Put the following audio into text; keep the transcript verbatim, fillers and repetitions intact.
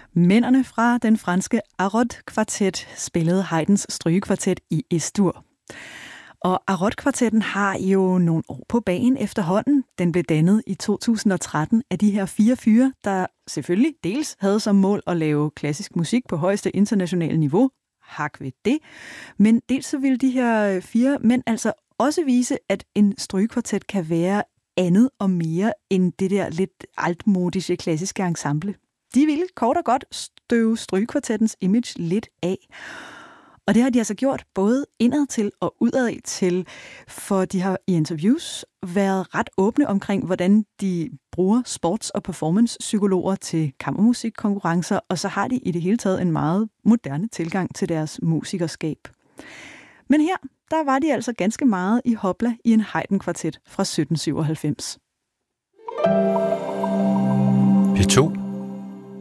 Mændene fra den franske Arod-kvartet spillede Haydns strygekvartet i Es-Dur. Og Arod-kvartetten har jo nogle år på bagen efterhånden. Den blev dannet i to tusind og tretten af de her fire fyre, der selvfølgelig dels havde som mål at lave klassisk musik på højeste internationale niveau. Hak ved det. Men dels så ville de her fire mænd altså også vise, at en strygekvartet kan være andet og mere end det der lidt altmodiske klassiske ensemble. De ville kort og godt støve strygekvartettens image lidt af. Og det har de altså gjort både indad til og udad til, for de har i interviews været ret åbne omkring, hvordan de bruger sports- og performance-psykologer til kammermusikkonkurrencer, og så har de i det hele taget en meget moderne tilgang til deres musikerskab. Men her, der var de altså ganske meget i hopla i en Haydn-kvartet fra sytten syvoghalvfems. P to